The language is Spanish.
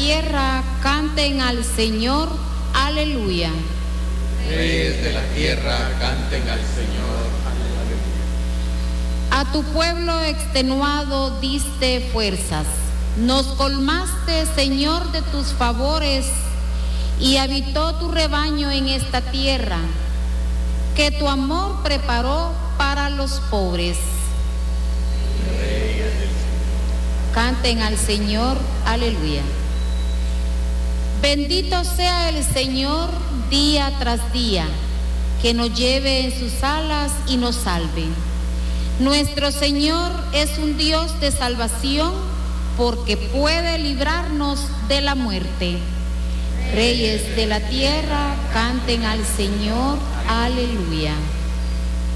tierra, canten al Señor, aleluya. Reyes de la tierra, canten al Señor, aleluya. A tu pueblo extenuado diste fuerzas, nos colmaste, Señor, de tus favores, y habitó tu rebaño en esta tierra, que tu amor preparó para los pobres. Canten al Señor, aleluya. Bendito sea el Señor día tras día, que nos lleve en sus alas y nos salve. Nuestro Señor es un Dios de salvación, porque puede librarnos de la muerte. Reyes de la tierra, canten al Señor, aleluya.